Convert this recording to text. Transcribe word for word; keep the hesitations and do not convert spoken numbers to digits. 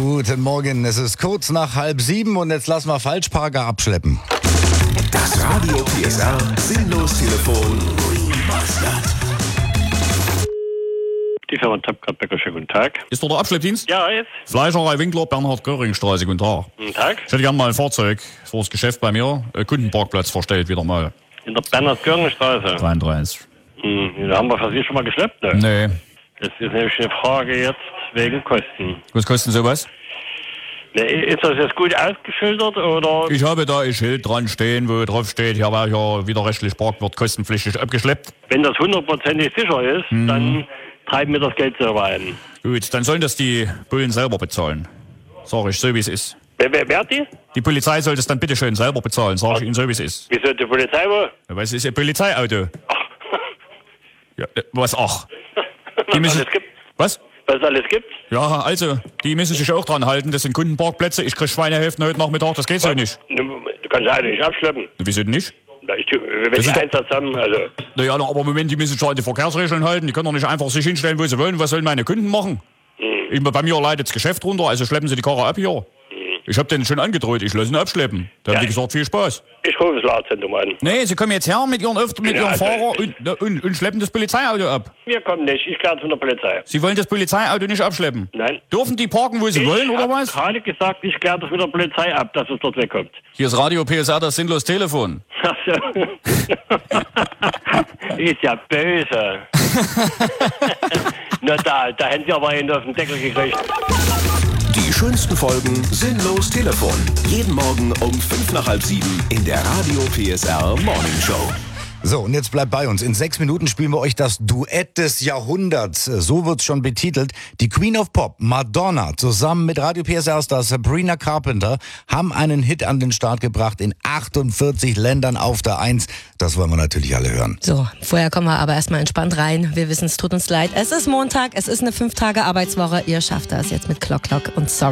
Guten Morgen, es ist kurz nach halb sieben und jetzt lassen wir Falschparker abschleppen. Das Radio P S R Sinnlos-Telefon Remastered. Die Firma Tapkart-Becker, schönen guten Tag. Ist dort der Abschleppdienst? Ja, jetzt. Fleischerei Winkler, Bernhard-Göring-Straße, guten Tag. Guten Tag. Ich hätte gerne mal ein Fahrzeug für das Geschäft bei mir, äh, Kundenparkplatz verstellt, wieder mal. In der Bernhard-Göring-Straße. dreiunddreißig. Hm, da haben wir für Sie schon mal geschleppt, ne? Nee. Das ist nämlich eine Frage jetzt wegen Kosten. Was kostet sowas? Ne, ist das jetzt gut ausgeschildert, oder? Ich habe da ein Schild dran stehen, wo drauf steht, hier war ja widerrechtlich Parkwart kostenpflichtig abgeschleppt. Wenn das hundertprozentig sicher ist, Mhm. dann treiben wir das Geld selber ein. Gut, dann sollen das die Bullen selber bezahlen. Sag ich, so wie es ist. Wer, wer, wer hat die? Die Polizei soll das dann bitte schön selber bezahlen, sag ich Ihnen, so wie es ist. Wieso die Polizei wo? Ja, weil es ist ein Polizeiauto. Ja, äh, was, ach? Die Was müssen, alles gibt? was? Was es alles gibt? Ja, also, die müssen sich auch dran halten. Das sind Kundenparkplätze. Ich krieg Schweinehälften heute Nachmittag. Das geht so nicht. Du, du kannst ja nicht abschleppen. Wieso denn nicht? Na, Ich, wenn Das die ist doch- Einsatz haben, also... Naja, aber im Moment, die müssen schon an die Verkehrsregeln halten. Die können doch nicht einfach sich hinstellen, wo sie wollen. Was sollen meine Kunden machen? Ich, bei mir leidet das Geschäft runter, also schleppen sie die Karre ab hier. Ich hab denen schon angedroht, ich lasse ihn abschleppen. Da haben Ja. die gesagt, viel Spaß. Ich rufe das Laderzentrum an. Nee, sie kommen jetzt her mit ihren, Öf- mit Ja, ihrem also- Fahrer und, und, und schleppen das Polizeiauto ab. Wir kommen nicht, ich kläre es von der Polizei. Sie wollen das Polizeiauto nicht abschleppen? Nein. Dürfen die parken, wo sie wollen, oder was? Ich habe gerade gesagt, ich kläre das mit der Polizei ab, dass es dort wegkommt. Hier ist Radio P S R, das sinnlos Telefon. Ach so. Ist ja böse. Na da, da hätten Sie aber einen auf den Deckel gekriegt. Die schönsten Folgen Sinnlos Telefon. Jeden Morgen um fünf nach halb sieben in der Radio P S R Morning Show. So, und jetzt bleibt bei uns. In sechs Minuten spielen wir euch das Duett des Jahrhunderts. So wird's schon betitelt. Die Queen of Pop, Madonna, zusammen mit Radio P S R-Star Sabrina Carpenter haben einen Hit an den Start gebracht in achtundvierzig Ländern auf der Eins. Das wollen wir natürlich alle hören. So, vorher kommen wir aber erstmal entspannt rein. Wir wissen, es tut uns leid. Es ist Montag, es ist eine fünf Tage Arbeitswoche. Ihr schafft das jetzt mit Clock Clock und Sorry.